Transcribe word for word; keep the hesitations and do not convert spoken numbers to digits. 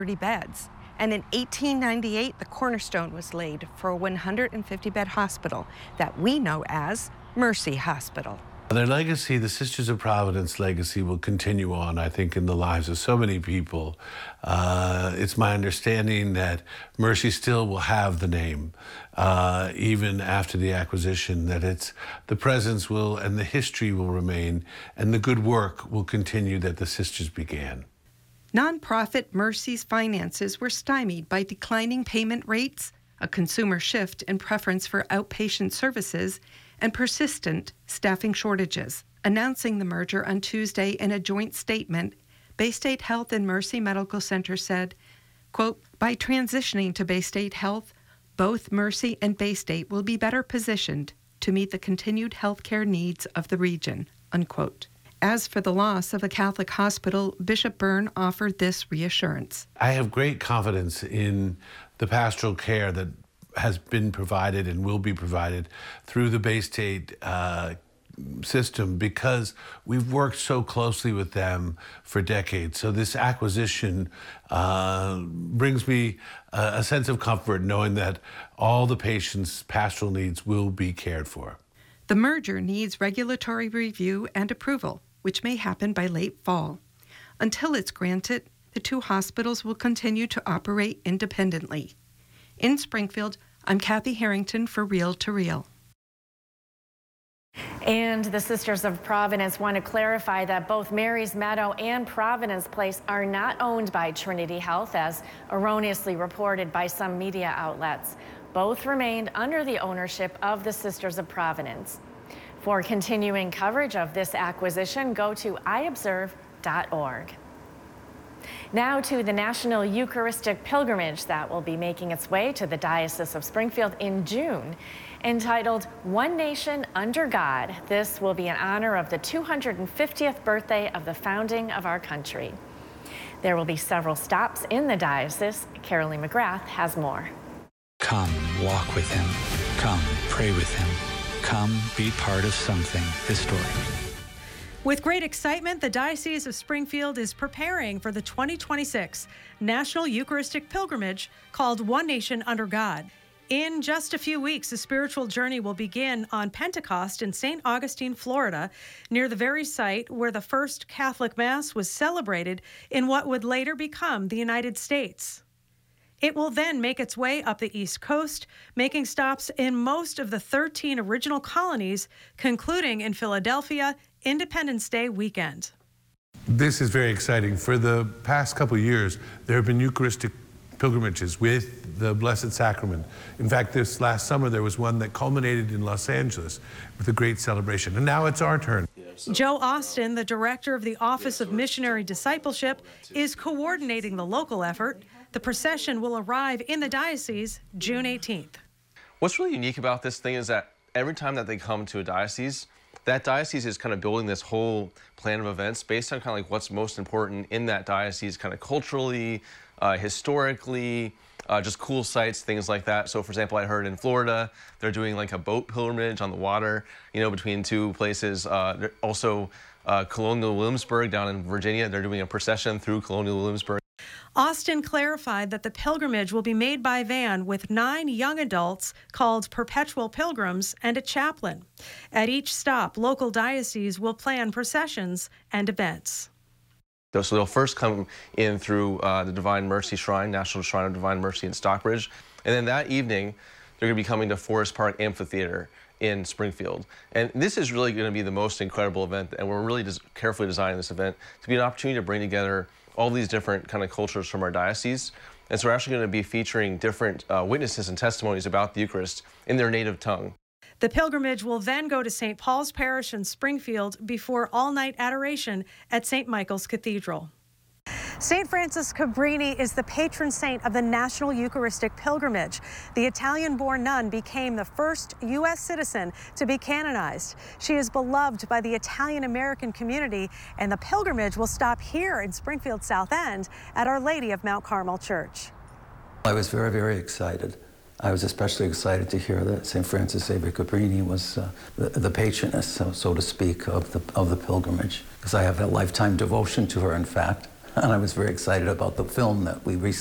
thirty beds. And in eighteen ninety-eight, the cornerstone was laid for a one hundred fifty bed hospital that we know as Mercy Hospital. Their legacy, the Sisters of Providence legacy, will continue on, I think, in the lives of so many people. Uh, it's my understanding that Mercy still will have the name, uh, even after the acquisition, that it's the presence will and the history will remain, and the good work will continue that the Sisters began. Nonprofit Mercy's finances were stymied by declining payment rates, a consumer shift in preference for outpatient services, and persistent staffing shortages. Announcing the merger on Tuesday in a joint statement, Baystate Health and Mercy Medical Center said, quote, by transitioning to Baystate Health, both Mercy and Baystate will be better positioned to meet the continued healthcare needs of the region, unquote. As for the loss of a Catholic hospital, Bishop Byrne offered this reassurance. I have great confidence in the pastoral care that has been provided and will be provided through the Baystate uh, system, because we've worked so closely with them for decades. So this acquisition uh, brings me a, a sense of comfort knowing that all the patients' pastoral needs will be cared for. The merger needs regulatory review and approval, which may happen by late fall. Until it's granted, the two hospitals will continue to operate independently. In Springfield, I'm Kathy Harrington for Reel to Reel. And the Sisters of Providence want to clarify that both Mary's Meadow and Providence Place are not owned by Trinity Health, as erroneously reported by some media outlets. Both remained under the ownership of the Sisters of Providence. For continuing coverage of this acquisition, go to i observe dot org. Now to the National Eucharistic Pilgrimage that will be making its way to the Diocese of Springfield in June. Entitled One Nation Under God, this will be in honor of the two hundred fiftieth birthday of the founding of our country. There will be several stops in the diocese. Caroline McGrath has more. Come walk with him. Come pray with him. Come be part of something historic. With great excitement, the Diocese of Springfield is preparing for the twenty twenty-six National Eucharistic Pilgrimage called One Nation Under God. In just a few weeks, a spiritual journey will begin on Pentecost in Saint Augustine, Florida, near the very site where the first Catholic Mass was celebrated in what would later become the United States. It will then make its way up the East Coast, making stops in most of the thirteen original colonies, concluding in Philadelphia Independence Day weekend. This is very exciting. For the past couple of years, there have been Eucharistic pilgrimages with the Blessed Sacrament. In fact, this last summer, there was one that culminated in Los Angeles with a great celebration. And now it's our turn. Joe Austin, the director of the Office of Missionary Discipleship, is coordinating the local effort. The procession will arrive in the diocese June eighteenth. What's really unique about this thing is that every time that they come to a diocese, that diocese is kind of building this whole plan of events based on kind of like what's most important in that diocese, kind of culturally, uh, historically, uh, just cool sites, things like that. So, for example, I heard in Florida, they're doing like a boat pilgrimage on the water, you know, between two places. Uh, also, uh, Colonial Williamsburg down in Virginia, they're doing a procession through Colonial Williamsburg. Austin clarified that the pilgrimage will be made by van with nine young adults called perpetual pilgrims and a chaplain. At each stop, local dioceses will plan processions and events. So they'll first come in through uh, the Divine Mercy Shrine, National Shrine of Divine Mercy in Stockbridge. And then that evening, they're going to be coming to Forest Park Amphitheater in Springfield. And this is really going to be the most incredible event, and we're really just carefully designing this event to be an opportunity to bring together all these different kind of cultures from our diocese. And so we're actually going to be featuring different uh, witnesses and testimonies about the Eucharist in their native tongue. The pilgrimage will then go to Saint Paul's Parish in Springfield before all-night adoration at Saint Michael's Cathedral. Saint Frances Cabrini is the patron saint of the National Eucharistic Pilgrimage. The Italian-born nun became the first U S citizen to be canonized. She is beloved by the Italian-American community, and the pilgrimage will stop here in Springfield South End at Our Lady of Mount Carmel Church. I was very, very excited. I was especially excited to hear that Saint Frances Xavier Cabrini was uh, the, the patroness, so, so to speak, of the, of the pilgrimage, because I have a lifetime devotion to her, in fact. And I was very excited about the film that we recently